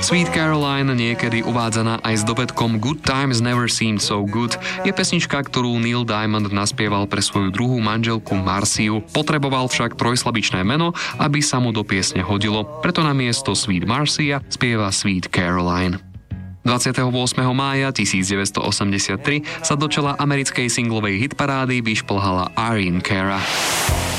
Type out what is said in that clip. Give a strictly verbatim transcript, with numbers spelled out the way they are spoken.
Sweet Caroline, niekedy uvádzaná aj s dovedkom Good Times Never Seemed So Good, je pesnička, ktorú Neil Diamond naspieval pre svoju druhú manželku Marciu. Potreboval však trojslabičné meno, aby sa mu do piesne hodilo, preto namiesto Sweet Marcia spieva Sweet Caroline. dvadsiateho ôsmeho mája tisícdeväťstoosemdesiattri sa do čela americkej singlovej hitparády vyšplhala Irene Cara.